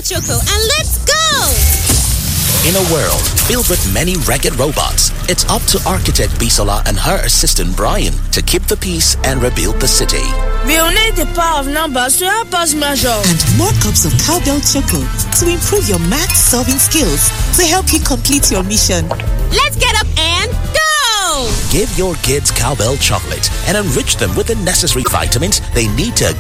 Choco and let's go! In a world filled with many ragged robots, it's up to architect Bisola and her assistant Brian to keep the peace and rebuild the city. We'll need the power of numbers to help us measure. And more cups of Cowbell Choco to improve your math solving skills to help you complete your mission. Let's get up and go! Give your kids Cowbell chocolate and enrich them with the necessary vitamins they need to